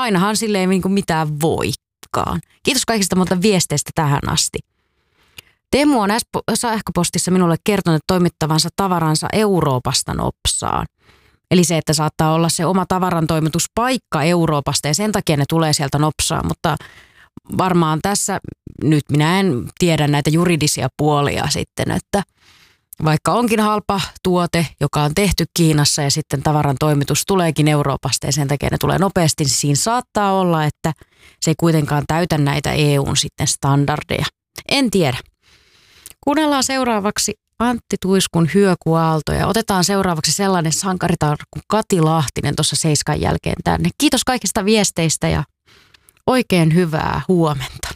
ainahan sille ei niin kuin mitään voikaan. Kiitos kaikista monta viesteistä tähän asti. Teemu on sähköpostissa minulle kertonut toimittavansa tavaransa Euroopasta nopsaan. Eli se, että saattaa olla se oma tavarantoimituspaikka Euroopasta ja sen takia ne tulee sieltä nopsaan, mutta varmaan tässä nyt minä en tiedä näitä juridisia puolia sitten, että vaikka onkin halpa tuote, joka on tehty Kiinassa ja sitten tavaran toimitus tuleekin Euroopasta ja sen takia ne tulee nopeasti, niin siinä saattaa olla, että se ei kuitenkaan täytä näitä EUn sitten standardeja. En tiedä. Kuunnellaan seuraavaksi Antti Tuiskun Hyökyaalto ja otetaan seuraavaksi sellainen sankaritar kuin Kati Lahtinen tuossa 7 jälkeen tänne. Kiitos kaikista viesteistä ja oikein hyvää huomenta.